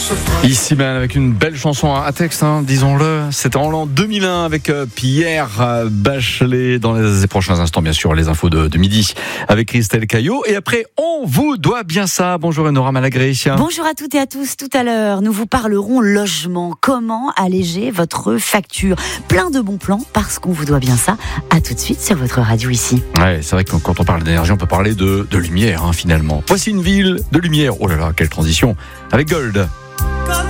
Ici même avec une belle chanson à texte, disons-le. C'était en l'an 2001 avec Pierre Bachelet. Dans les prochains instants, bien sûr, les infos de midi avec Christelle Caillot. Et après, on vous doit bien ça. Bonjour Enora Malagré. Bonjour à toutes et à tous. Tout à l'heure, nous vous parlerons logement. Comment alléger votre facture? Plein de bons plans parce qu'on vous doit bien ça. À tout de suite sur votre radio ici. Ouais, c'est vrai que quand on parle d'énergie, on peut parler de lumière, finalement. Voici une ville de lumière. Oh là là, quelle transition. Avec Gold.